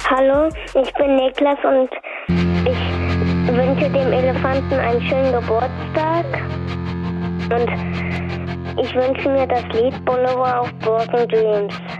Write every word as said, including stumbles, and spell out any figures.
Hallo, ich bin Niklas und ich wünsche dem Elefanten einen schönen Geburtstag. Und ich wünsche mir das Lied Boulevard of Broken Dreams.